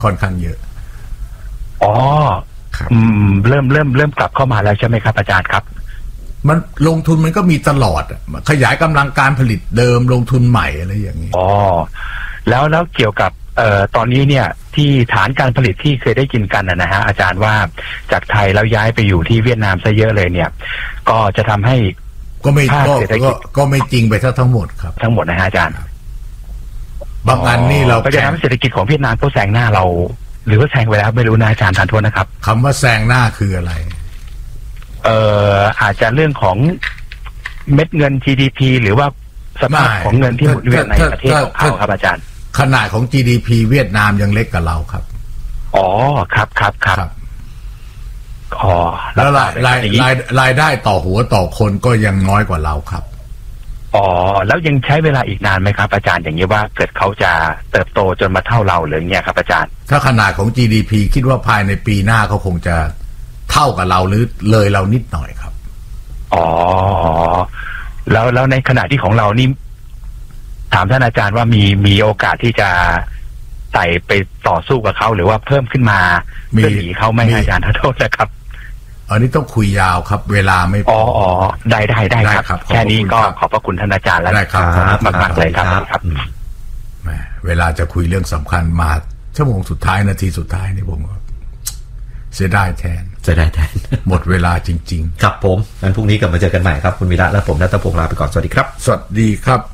ค่อนข้างเยอะอ๋อเริ่มกลับเข้ามาแล้วใช่ไหมครับอาจารย์ครับมันลงทุนมันก็มีตลอดขยายกำลังการผลิตเดิมลงทุนใหม่อะไรอย่างนี้อ๋อแล้วเกี่ยวกับตอนนี้เนี่ยที่ฐานการผลิตที่เคยได้ยินกันนะฮะอาจารย์ว่าจากไทยแล้วย้ายไปอยู่ที่เวียดนามซะเยอะเลยเนี่ยก็จะทำให้ก็ไม่จริงไปทั้งหมดครับทั้งหมดนะฮะอาจารย์บางอันนี่เราก็จะทำให้เศรษฐกิจของเวียดนามก็แซงหน้าเราหรือว่าแซงไปแล้วไม่รู้นะอาจารย์ทานโทษนะครับคำว่าแซงหน้าคืออะไรอาจจะเรื่องของเม็ดเงิน GDP หรือว่าสภาพของเงินที่หมุนเวียนในประเทศของเขาครับอาจารย์ขนาดของ GDP เวียดนามยังเล็กกว่าเราครับอ๋อครับอ๋อแล้วรายได้ต่อหัวต่อคนก็ยังน้อยกว่าเราครับอ๋อแล้วยังใช้เวลาอีกนานไหมครับอาจารย์อย่างนี้ว่าเกิดเขาจะเติบโตจนมาเท่าเราหรือเงี้ยครับอาจารย์ถ้าขนาดของ GDP คิดว่าภายในปีหน้าเขาคงจะเท่ากับเราหรือเลยเรานิดหน่อยครับอ๋อแล้วในขณะที่ของเรานี่ถามท่านอาจารย์ว่ามีโอกาสที่จะไต่ไปต่อสู้กับเขาหรือว่าเพิ่มขึ้นมาเพื่อหนีเขาไม่อาจารย์โทษนะครับอันนี้ต้องคุยยาวครับเวลาไม่พอได้ครับแค่นี้ก็ขอบพระคุณท่านอาจารย์แล้วมากเลยครับเวลาจะคุยเรื่องสำคัญมาชั่วโมงสุดท้ายนาทีสุดท้ายนี่ผมเสียดายแทนหมดเวลาจริงๆครับผมงั้นพรุ่งนี้กลับมาเจอกันใหม่ครับคุณวีระและผมณัฐพงษ์ลาไปก่อนสวัสดีครับสวัสดีครับ